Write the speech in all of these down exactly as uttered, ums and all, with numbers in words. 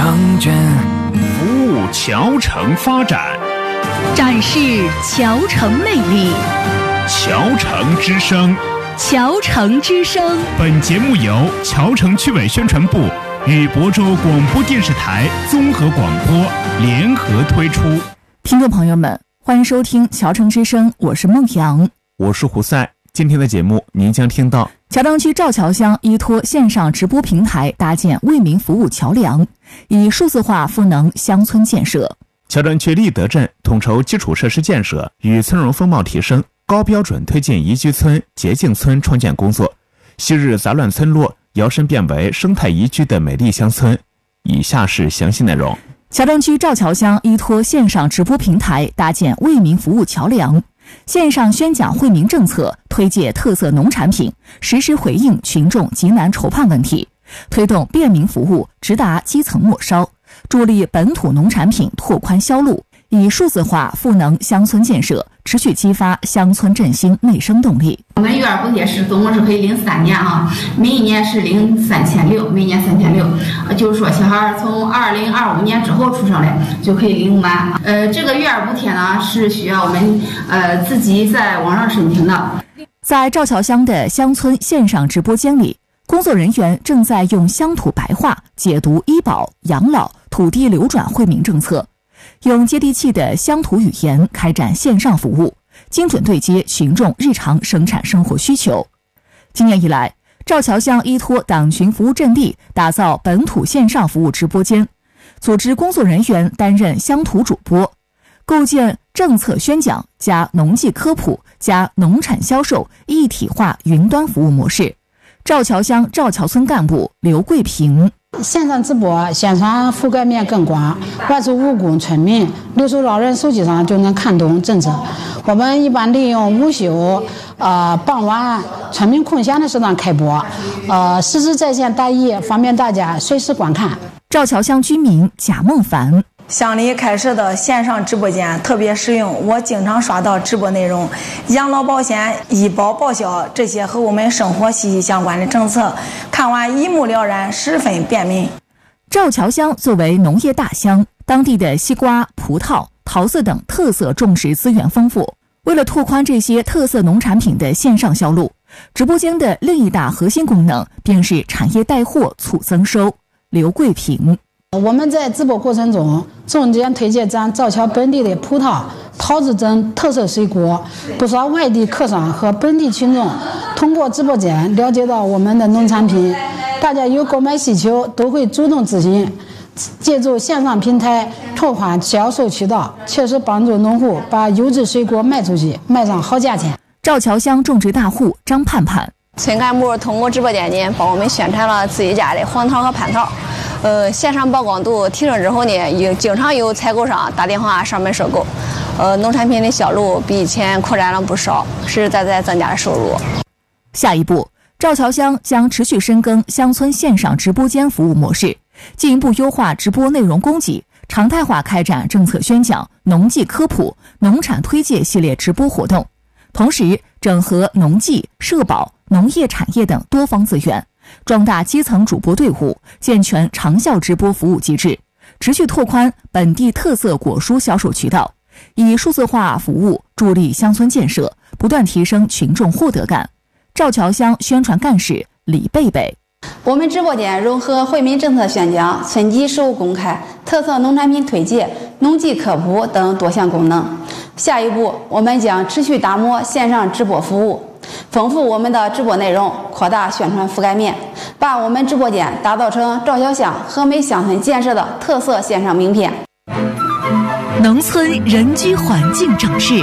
城卷， 服务桥城发展， 展示桥城魅力。 桥城之声， 桥城之声。 本节目由桥城区委宣传部与亳州广播电视台综合广播联合推出。 听众朋友们，欢迎收听桥城之声，我是孟阳， 我是胡赛。今天的节目您将听到桥庄区赵桥乡依托线上直播平台搭建为民服务桥梁，以数字化赋能乡村建设。 桥庄区立德镇统筹基础设施建设与村容风貌提升，高标准推进宜居村、洁净村创建工作。昔日杂乱村落摇身变为生态宜居的美丽乡村。以下是详细内容。 桥庄区赵桥乡依托线上直播平台搭建为民服务桥梁，线上宣讲惠民政策，推介特色农产品，实时回应群众急难愁盼问题，推动便民服务直达基层末梢，助力本土农产品拓宽销路，以数字化赋能乡村建设，持续激发乡村振兴内生动力。 我们育儿补贴是总共是可以领三年啊，每一年是领三千六，每年三千六，就是说小孩从二零二五年之后出生的就可以领满。呃，这个育儿补贴呢是需要我们呃自己在网上申请的。 在赵桥乡的乡村线上直播间里，工作人员正在用乡土白话解读医保、养老、土地流转惠民政策，用接地气的乡土语言开展线上服务，精准对接群众日常生产生活需求。今年以来，赵桥乡依托党群服务阵地，打造本土线上服务直播间，组织工作人员担任乡土主播，构建政策宣讲加农技科普加农产销售一体化云端服务模式。赵桥乡赵桥村干部刘桂平： 线上直播宣传覆盖面更广，外出务工村民、留守老人手机上就能看懂政策。我们一般利用午休、呃傍晚、村民空闲的时段开播，呃实时在线答疑，方便大家随时观看。 赵桥乡居民贾梦凡： 乡里开设的线上直播间特别实用，我经常刷到直播内容，养老保险、医保报销这些和我们生活息息相关的政策，看完一目了然，十分便民。 赵桥乡作为农业大乡，当地的西瓜、葡萄、桃子等特色种植资源丰富，为了拓宽这些特色农产品的线上销路，直播间的另一大核心功能便是产业带货促增收。刘桂平： 我们在直播过程中重点推荐咱赵桥本地的葡萄、桃子等特色水果，不少外地客商和本地群众通过直播间了解到我们的农产品，大家有购买需求都会主动咨询，借助线上平台拓宽销售渠道，确实帮助农户把优质水果卖出去，卖上好价钱。 赵桥乡种植大户张盼盼： 村干部通过直播间呢，帮我们宣传了自己家的黄桃和蟠桃，呃，线上曝光度提升之后呢，有经常有采购商打电话上门收购，呃，农产品的销路比以前扩展了不少，实实在在增加了收入。 下一步，赵桥乡将持续深耕乡村线上直播间服务模式，进一步优化直播内容供给，常态化开展政策宣讲、农技科普、农产推介系列直播活动，同时整合农技、社保、农业产业等多方资源，壮大基层主播队伍，健全长效直播服务机制，持续拓宽本地特色果蔬销售渠道，以数字化服务助力乡村建设，不断提升群众获得感。赵桥乡宣传干事李贝贝： 我们直播间融合惠民政策宣讲、村级事务公开、特色农产品推介、农技科普等多项功能。下一步，我们将持续打磨线上直播服务，丰富我们的直播内容，扩大宣传覆盖面，把我们直播间打造成赵桥乡和美乡村建设的特色线上名片。 农村人居环境整治。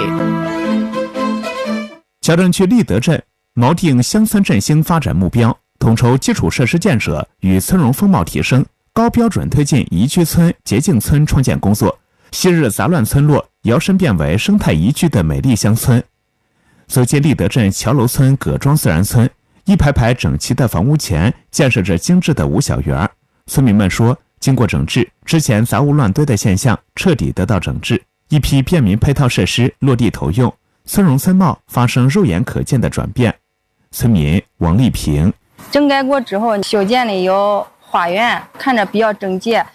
桥庄区立德镇锚定乡村振兴发展目标，统筹基础设施建设与村容风貌提升，高标准推进宜居村、洁净村创建工作。昔日杂乱村落摇身变为生态宜居的美丽乡村。走进立德镇桥楼村葛庄自然村，一排排整齐的房屋前建设着精致的五小园。村民们说，经过整治，之前杂物乱堆的现象彻底得到整治，一批便民配套设施落地投用，村容村貌发生肉眼可见的转变。村民王丽萍： 整改过之后，修建的有花园，看着比较整洁，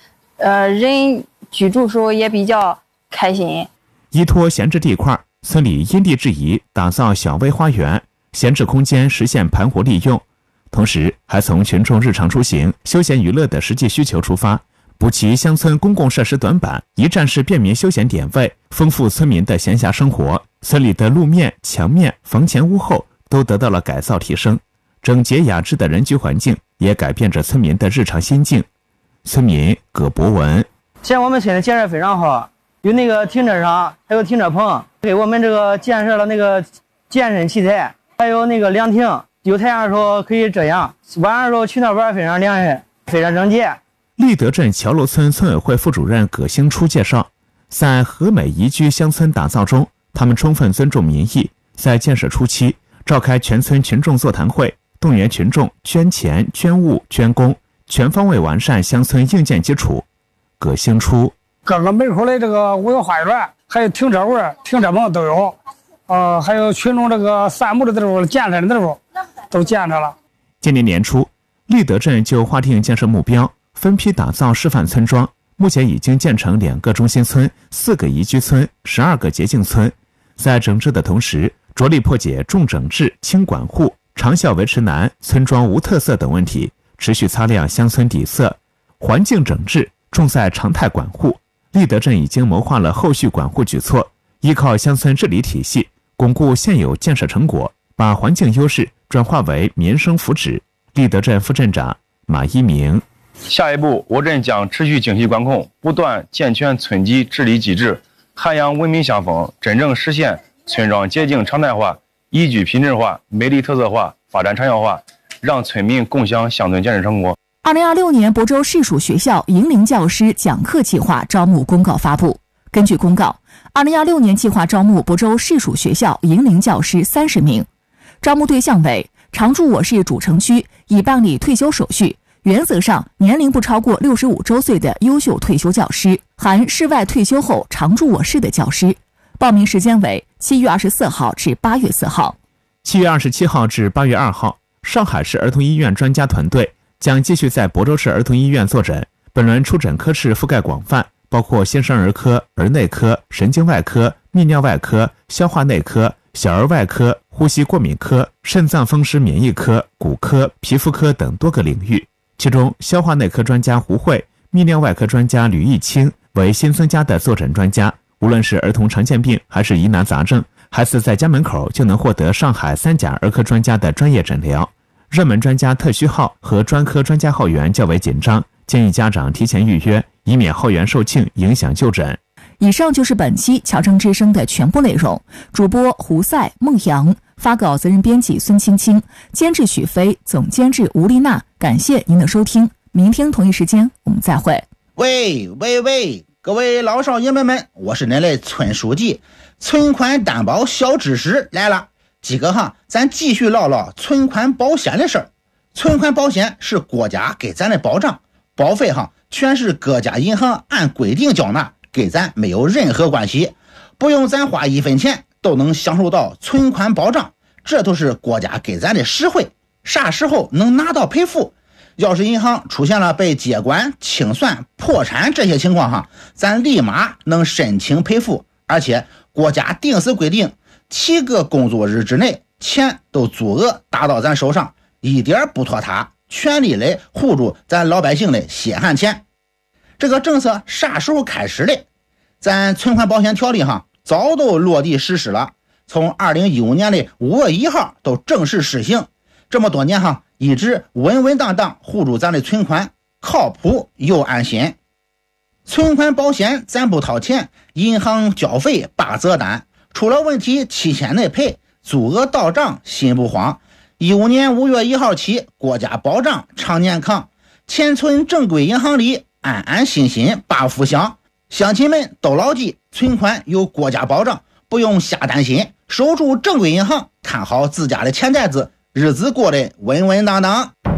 呃，人居住时候也比较开心。 依托闲置地块，村里因地制宜打造小微花园，闲置空间实现盘活利用。同时，还从群众日常出行、休闲娱乐的实际需求出发，补齐乡村公共设施短板，一站式便民休闲点位，丰富村民的闲暇生活。村里的路面、墙面、房前屋后都得到了改造提升，整洁雅致的人居环境也改变着村民的日常心境。村民葛博文： 现在我们村的建设非常好，有那个停车场，还有停车棚，给我们这个建设了那个健身器材，还有那个凉亭。有太阳的时候可以遮阳，晚上的时候去那玩非常凉快，非常整洁。 立德镇桥楼村村委会副主任葛兴初介绍，在和美宜居乡村打造中，他们充分尊重民意，在建设初期召开全村群众座谈会，动员群众捐钱、捐物、捐工，全方位完善乡村硬件基础。葛兴初： 各个门口的这个五个花园，还有停车位、停车棚都有，呃，还有群众这个散步的地方、健身的地方都建设了。 今年年初，立德镇就划定建设目标，分批打造示范村庄，目前已经建成两个中心村、四个宜居村、十二个洁净村。在整治的同时，着力破解重整治、轻管护、长效维持难、村庄无特色等问题，持续擦亮乡村底色。环境整治重在常态管护，立德镇已经谋划了后续管护举措，依靠乡村治理体系，巩固现有建设成果，把环境优势转化为民生福祉。立德镇副镇长马一鸣： 下一步，我镇将持续精细管控，不断健全村级治理机制，涵养文明乡风，真正实现村庄洁净常态化、宜居品质化、美丽特色化、发展长效化，让村民共享乡村建设成果。 二零二六年亳州市属学校银龄教师讲课计划招募公告发布。根据公告，二零二六年计划招募亳州市属学校银龄教师三十名，招募对象为常驻我市主城区已办理退休手续，原则上年龄不超过六十五周岁的优秀退休教师，含市外退休后常驻我市的教师。报名时间为七月二十四号至八月四号。 七月二十七号至八月二号，上海市儿童医院专家团队将继续在亳州市儿童医院坐诊。本轮出诊科室覆盖广泛，包括新生儿科、儿内科、神经外科、泌尿外科、消化内科、小儿外科、呼吸过敏科、肾脏风湿免疫科、骨科、皮肤科等多个领域。其中，消化内科专家胡慧、泌尿外科专家吕义清为新增加的坐诊专家。无论是儿童常见病还是疑难杂症，孩子在家门口就能获得上海三甲儿科专家的专业诊疗。热门专家特需号和专科专家号源较为紧张，建议家长提前预约，以免号源售罄影响就诊。 以上就是本期侨城之声的全部内容。主播胡赛、孟阳，发稿责任编辑孙青青，监制许飞，总监制吴丽娜。感谢您的收听，明天同一时间我们再会。 喂喂喂，各位老少爷们们，我是您的村书记，存款担保小知识来了。几个哈，咱继续唠唠存款保险的事儿。存款保险是国家给咱的保障，保费哈全是各家银行按规定缴纳，给咱没有任何关系，不用咱花一分钱都能享受到存款保障，这都是国家给咱的实惠。啥时候能拿到赔付？要是银行出现了被接管、清算、破产这些情况哈，咱立马能申请赔付，而且国家定时规定七个工作日之内钱都足额打到咱手上，一点不拖沓，全力来护住咱老百姓的血汗钱。这个政策啥时候开始的？咱存款保险条例哈早都落地实施了，从二零一五年的五月一号都正式实行。这么多年哈，一直稳稳当当护住咱的存款，靠谱又安心。存款保险咱不掏钱，银行交费八折单，出了问题七天内赔，足额到账心不慌。一五年五月一号起，国家保障常年康，钱存正规银行里，安安心心把福享。乡亲们都牢记，存款有国家保障，不用瞎担心，守住正规银行，看好自家的钱袋子，日子过得稳稳当当。